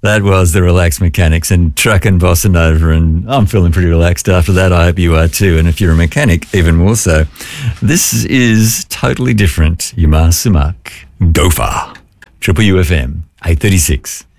That was the Relaxed Mechanics and Truck and Bossa Nova, and I'm feeling pretty relaxed after that. I hope you are too, and if you're a mechanic, even more so. This is Totally Different, Yuma Sumak, Gopher, Triple UFM, 836.